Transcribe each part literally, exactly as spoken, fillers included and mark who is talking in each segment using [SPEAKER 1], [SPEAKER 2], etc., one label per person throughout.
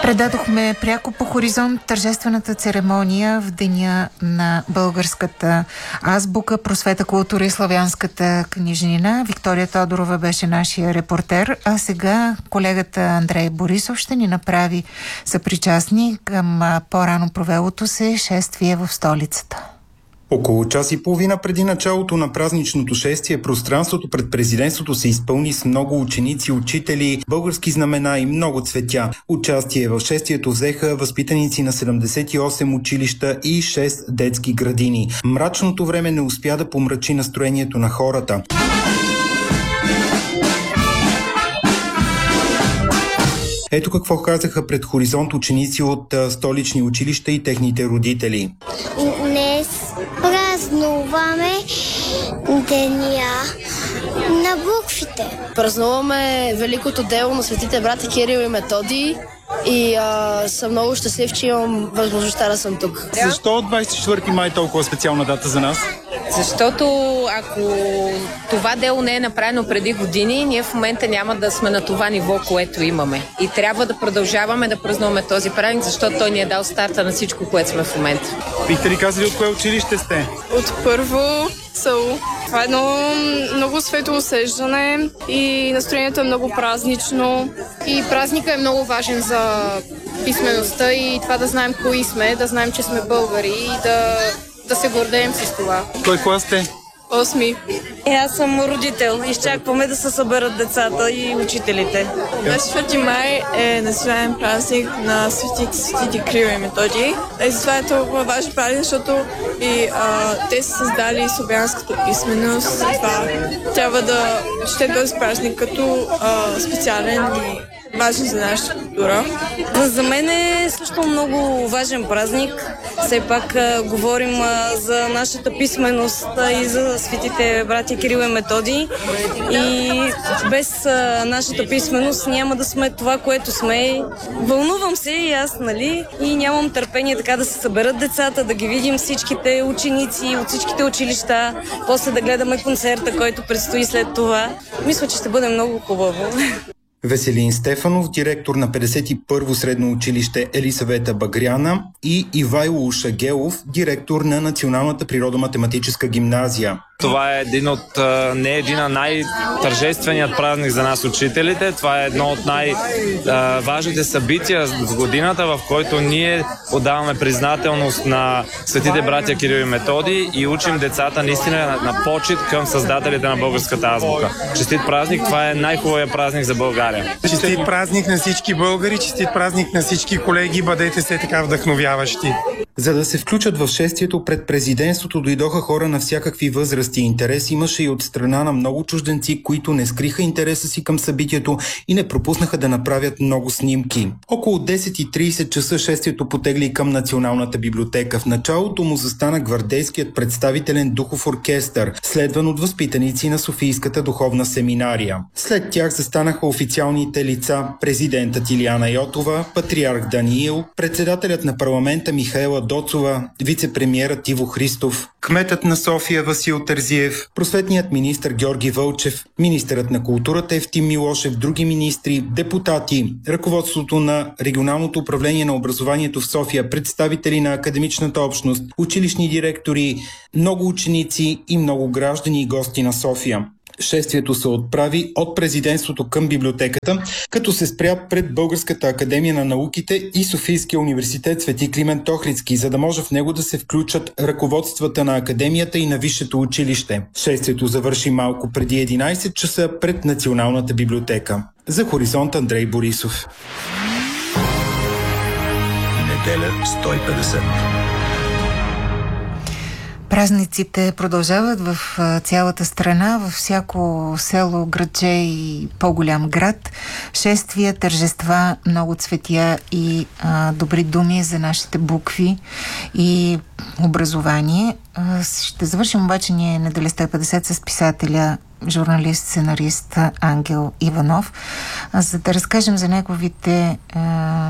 [SPEAKER 1] Предадохме пряко по хоризонт тържествената церемония в деня на българската азбука, просвета, култура и славянската книжнина. Виктория Тодорова беше нашия репортер, а сега колегата Андрей Борисов ще ни направи съпричастни към по-рано провелото се шествие в столицата.
[SPEAKER 2] Около час и половина преди началото на празничното шествие, пространството пред президентството се изпълни с много ученици, учители, български знамена и много цветя. Участие в шествието взеха възпитаници на седемдесет и осем училища и шест детски градини. Мрачното време не успя да помрачи настроението на хората. Ето какво казаха пред хоризонт ученици от а, столични училища и техните родители.
[SPEAKER 3] Днес празнуваме деня на буквите.
[SPEAKER 4] Празнуваме великото дело на светите брати Кирил и Методий и а, съм много щастлив, че имам възможността да съм тук.
[SPEAKER 2] Защо двадесет и четвърти май толкова специална дата за нас?
[SPEAKER 5] Защото ако това дело не е направено преди години, ние в момента няма да сме на това ниво, което имаме. И трябва да продължаваме да празнуваме този празник, защото той ни е дал старта на всичко, което сме в момента.
[SPEAKER 2] Бихте ли казали от кое училище сте?
[SPEAKER 6] От първо село. Това е едно много светло усещане и настроението е много празнично. И празника е много важен за писмеността и това да знаем кои сме, да знаем, че сме българи и да, да се гордеем с това.
[SPEAKER 2] Кой клас сте?
[SPEAKER 6] Осми.
[SPEAKER 7] Е, аз съм родител. Изчакваме да се съберат децата и учителите.
[SPEAKER 6] двадесет и четвърти май е национален празник на светите, светите Кирил и Методий. И затова е толкова важен празник, защото и, а, те са създали славянската писменост. Затова трябва да чете този празник като а, специален и важен за нашата култура.
[SPEAKER 7] За мен е също много важен празник. Все пак а, говорим а, за нашата писменост а, и за светите братя Кирил и Методий. И без а, нашата писменост няма да сме това, което сме. Вълнувам се и аз, нали? И нямам търпение така да се съберат децата, да ги видим всичките ученици от всичките училища, после да гледаме концерта, който предстои след това. Мисля, че ще бъде много хубаво.
[SPEAKER 2] Веселин Стефанов, директор на петдесет и първо средно училище Елисавета Багряна, и Ивайло Ушагелов, директор на Националната природо-математическа гимназия.
[SPEAKER 8] Това е един от, не един, а най-тържественият празник за нас учителите. Това е едно от най-важните събития в годината, в който ние отдаваме признателност на светите братя Кирил и Методий и учим децата наистина на почит към създателите на българската азбука. Честит празник, това е най-хубавият празник за България.
[SPEAKER 9] Честит празник на всички българи, честит празник на всички колеги, бъдете се така вдъхновяващи.
[SPEAKER 2] За да се включат в шествието пред президентството дойдоха хора на всякакви възрасти. Интерес имаше и от страна на много чужденци, които не скриха интереса си към събитието и не пропуснаха да направят много снимки. Около десет и тридесет часа шествието потегли към Националната библиотека. В началото му застана гвардейският представителен духов оркестър, следван от възпитаници на Софийската духовна семинария. След тях застанаха официалните лица: президентът Илияна Йотова, патриарх Даниил, председателят на парламента Михаела Доцова, вице-премиерът Иво Христов, кметът на София Васил Терзиев, просветният министър Георги Вълчев, министърът на културата Евтим Милошев, други министри, депутати, ръководството на регионалното управление на образованието в София, представители на академичната общност, училищни директори, много ученици и много граждани и гости на София. Шествието се отправи от президентството към библиотеката, като се спря пред Българската академия на науките и Софийския университет Свети Климент Охридски, за да може в него да се включат ръководствата на академията и на висшето училище. Шествието завърши малко преди единадесет часа пред Националната библиотека. За Хоризонт, Андрей Борисов.
[SPEAKER 10] Неделя сто и петдесет.
[SPEAKER 1] Празниците продължават в цялата страна, във всяко село, градче и по-голям град. Шествия, тържества, много цветя и а, добри думи за нашите букви и образование. А, ще завършим обаче ние неделя сто и петдесет с писателя, журналист, сценарист Ангел Иванов, а, за да разкажем за неговите а,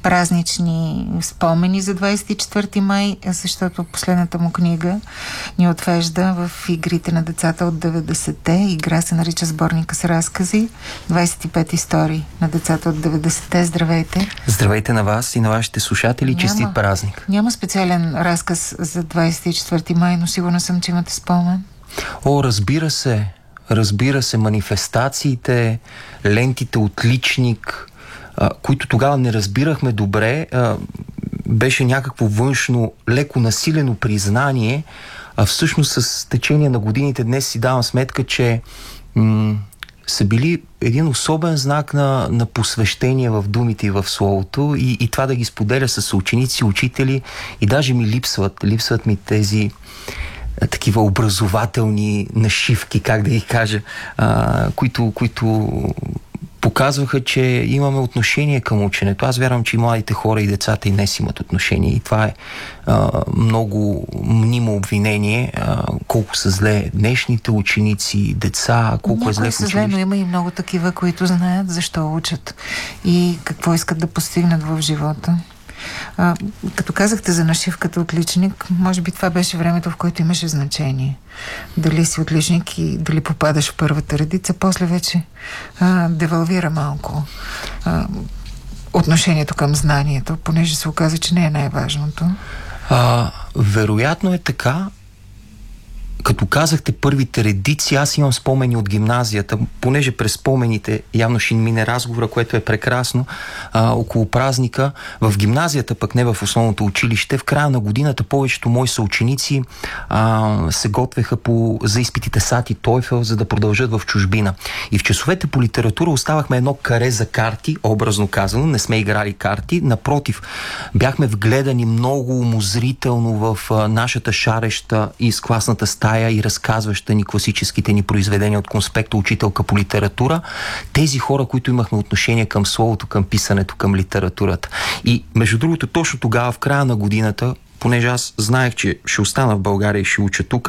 [SPEAKER 1] празнични спомени за двадесет и четвърти май, защото последната му книга ни отвежда в игрите на децата от деветдесетте. Игра се нарича Сборника с разкази. двадесет и пет истории на децата от деветдесетте. Здравейте!
[SPEAKER 11] Здравейте на вас и на вашите слушатели. Няма, честит празник!
[SPEAKER 1] Няма специален разказ за двадесет и четвърти май, но сигурно съм, че имате спомен.
[SPEAKER 11] О, разбира се! Разбира се, манифестациите, лентите от личник, а, които тогава не разбирахме добре, а, беше някакво външно, леко насилено признание, а всъщност с течение на годините днес си давам сметка, че м- са били един особен знак на, на посвещение в думите и в словото и, и това да ги споделя с ученици, учители и даже ми липсват, липсват ми тези такива образователни нашивки, как да ги кажа, а, които, които показваха, че имаме отношение към ученето. Аз вярвам, че и младите хора и децата и днес имат отношение. И това е а, много мнимо обвинение, а, колко са зле днешните ученици, деца, колко
[SPEAKER 1] Някой
[SPEAKER 11] е зле
[SPEAKER 1] са зле, но има и много такива, които знаят защо учат и какво искат да постигнат в живота. А, като казахте за нашивката отличник, може би това беше времето, в което имаше значение. Дали си отличник и дали попадаш в първата редица, после вече а, девалвира малко а, отношението към знанието, понеже се оказа, че не е най-важното.
[SPEAKER 11] А, вероятно е така. Като казахте първите редици, аз имам спомени от гимназията, понеже през спомените явно ще мине разговора, което е прекрасно, а, около празника. В гимназията, пък не в основното училище, в края на годината повечето мои съученици а, се готвеха по, за изпитите САТ и TOEFL, за да продължат в чужбина. И в часовете по литература оставахме едно каре за карти, образно казано, не сме играли карти, напротив, бяхме вгледани много умозрително в а, нашата шареща из класната стая и разказваща ни класическите ни произведения от конспекта учителка по литература, тези хора, които имахме отношение към словото, към писането, към литературата. И между другото, точно тогава, в края на годината, понеже аз знаех, че ще остана в България и ще уча тук,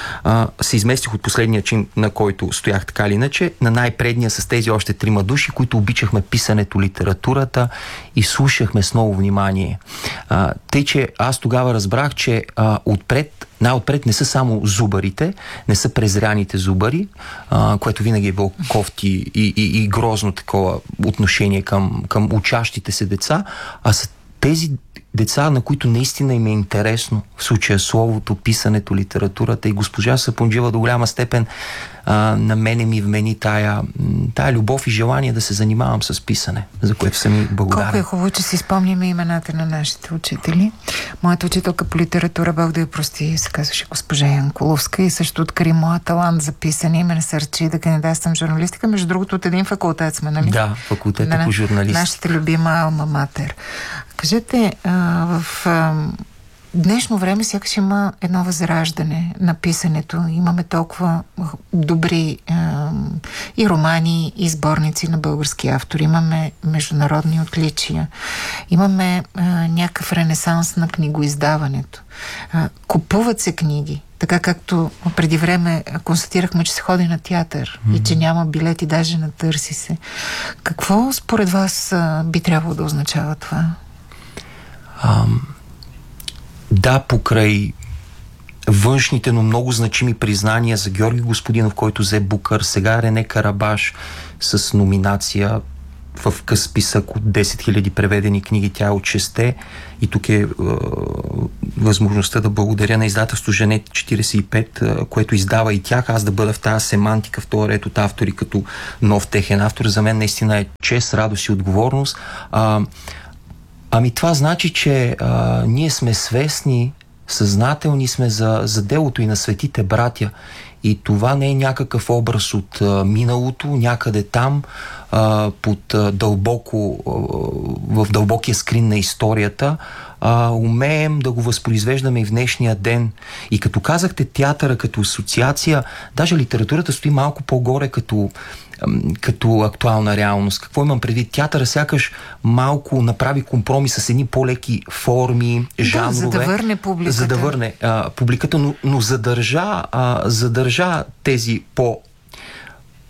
[SPEAKER 11] се изместих от последния чин, на който стоях така или иначе, на най-предния с тези още трима души, които обичахме писането, литературата и слушахме с много внимание. А, тъй, че аз тогава разбрах, че а, отпред, най-отпред не са само зубарите, не са презряните зубари, а, което винаги е било кофти и, и, и грозно такова отношение към, към учащите се деца, а са тези деца, на които наистина им е интересно, в случая словото, писането, литературата, и госпожа Сапунджиева до голяма степен а, на мене ми вмени тая, тая любов и желание да се занимавам с писане, за което съм и благодарен.
[SPEAKER 1] Колко е хубаво, че си спомняме имената на нашите учители. Моята учителка по литература, Бог да я прости, се казваше госпожа Янкуловска и също откри моя талант за писане и ме насърчи да кандидатствам в журналистика. Между другото, от един факултет сме, нали?
[SPEAKER 11] Да, факултета
[SPEAKER 1] на,
[SPEAKER 11] по журналистика.
[SPEAKER 1] Нашата любима алма матер. Кажете, а, в а, днешно време сякаш има едно възраждане на писането. Имаме толкова добри а, и романи, и сборници на български автори. Имаме международни отличия. Имаме а, някакъв ренесанс на книгоиздаването. А, купуват се книги. Така както преди време констатирахме, че се ходи на театър mm-hmm. и че няма билети, даже на търси се. Какво според вас а, би трябвало да означава това?
[SPEAKER 11] Ам, да, покрай външните, но много значими признания за Георги Господинов, който взе Букър, сега Рене Карабаш с номинация в къс списък от десет хиляди преведени книги, тя е от шесте, и тук е, е възможността да благодаря на издателство Женет четиридесет и пет, е, което издава и тях, аз да бъда в тази семантика, в този ред от автори като нов техен автор. За мен наистина е чест, радост и отговорност. А, ами това значи, че а, ние сме свестни, съзнателни сме за, за делото и на светите братя. И това не е някакъв образ от а, миналото, някъде там, а, под а, дълбоко, а, в дълбокия скрин на историята, а, умеем да го възпроизвеждаме и в днешния ден. И като казахте театъра като асоциация, даже литературата стои малко по-горе като като актуална реалност. Какво имам предвид? Театъра сякаш малко направи компромис с едни по-леки форми, жанрове. Да,
[SPEAKER 1] за да върне публиката.
[SPEAKER 11] За да върне а, публиката, но, но задържа, а, задържа тези по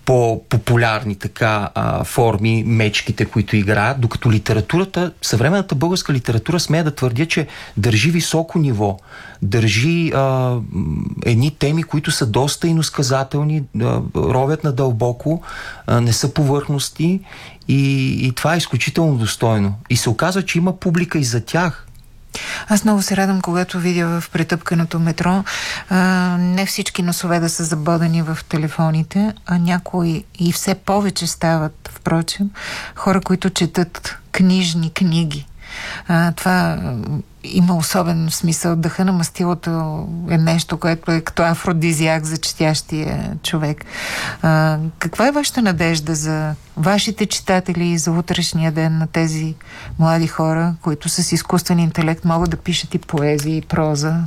[SPEAKER 11] по-популярни така а, форми, мечките, които играят, докато литературата, съвременната българска литература, смея да твърдя, че държи високо ниво, държи а, едни теми, които са доста иносказателни, а, ровят надълбоко, а, не са повърхности и, и това е изключително достойно. И се оказва, че има публика и за тях.
[SPEAKER 1] Аз много се радвам, когато видя в претъпканото метро а, не всички носове да са забодени в телефоните, а някои и все повече стават, впрочем, хора, които четат книжни книги. А, това има особен смисъл. Дъха на мастилото е нещо, което е като афродизиак за четящия човек. А, каква е вашата надежда за вашите читатели и за утрешния ден на тези млади хора, които с изкуствен интелект могат да пишат и поезия, и проза?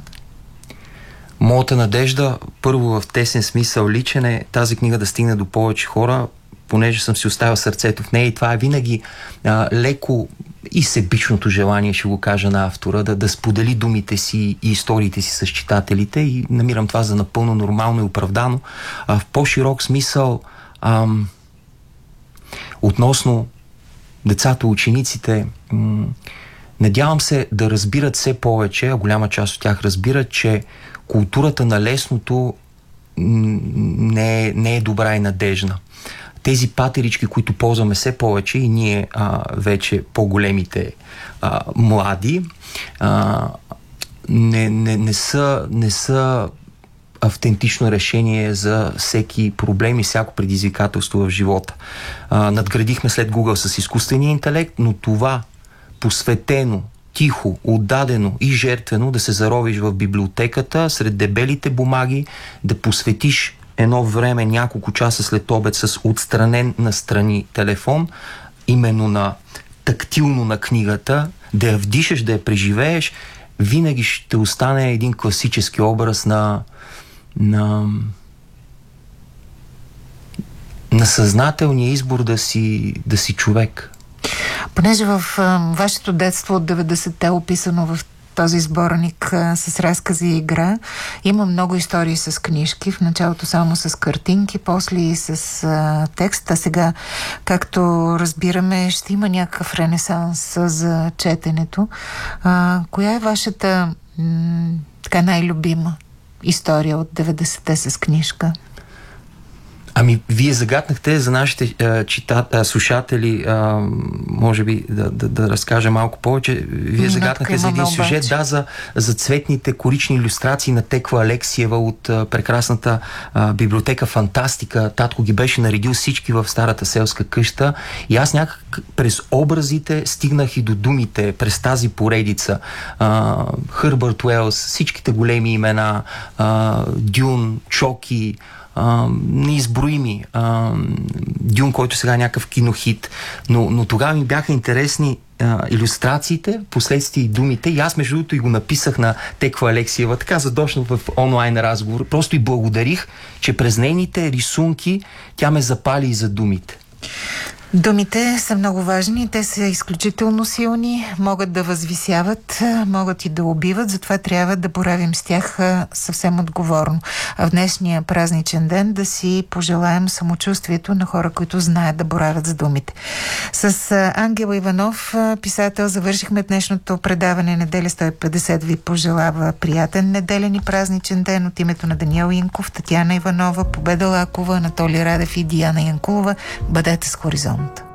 [SPEAKER 11] Моята надежда, първо в тесен смисъл личен, е тази книга да стигне до повече хора, понеже съм си оставил сърцето в нея и това е винаги а, леко и себичното желание, ще го кажа, на автора, да, да сподели думите си и историите си с читателите и намирам това за напълно нормално и оправдано. А в по-широк смисъл ам, относно децата, учениците, м- надявам се да разбират все повече, а голяма част от тях разбират, че културата на лесното не е, не е добра и надежна. Тези патерички, които ползваме все повече и ние а, вече по-големите а, млади, а, не, не, не, са, не са автентично решение за всеки проблем и всяко предизвикателство в живота. А, надградихме след Google с изкуствения интелект, но това посветено, тихо, отдадено и жертвено да се заровиш в библиотеката сред дебелите бумаги, да посветиш едно време, няколко часа след обед с отстранен настрани телефон, именно на тактилно на книгата, да я вдишаш, да я преживееш, винаги ще остане един класически образ на на, на съзнателния избор да си, да си човек.
[SPEAKER 1] Понеже в а, вашето детство от деветдесетте е описано в този сборник а, с разкази и игра, има много истории с книжки, в началото само с картинки, после и с а, текст, а сега, както разбираме, ще има някакъв ренесанс за четенето. А, коя е вашата м- така най-любима история от деветдесетте с книжка?
[SPEAKER 11] Ами, вие загатнахте за нашите а, чита, а, слушатели, а, може би да, да, да разкажа малко повече. Вие Минутка загатнахте за един сюжет, да, за, за цветните корични илюстрации на Теква Алексиева от а, прекрасната а, библиотека Фантастика. Татко ги беше наредил всички в старата селска къща и аз някак през образите стигнах и до думите, през тази поредица. А, Хърбърт Уелс, всичките големи имена, а, Дюн, Чоки, Uh, неизброими. Uh, Дюн, който сега е някакъв кинохит. Но, но тогава ми бяха интересни uh, илюстрациите, последствие и думите. И аз, между другото, и го написах на Теква Алексиева, така задочно в онлайн разговор. Просто и благодарих, че през нейните рисунки тя ме запали и за думите.
[SPEAKER 1] Думите са много важни, те са изключително силни, могат да възвисяват, могат и да убиват, затова трябва да боравим с тях съвсем отговорно. А в днешния празничен ден да си пожелаем самочувствието на хора, които знаят да боравят с думите. С Ангел Иванов, писател, завършихме днешното предаване Неделя сто и петдесет. Ви пожелава приятен неделен и празничен ден от името на Даниел Инков, Татяна Иванова, Победа Лакова, Анатолий Радев и Диана Янкулова. Бъдете с Хоризонт.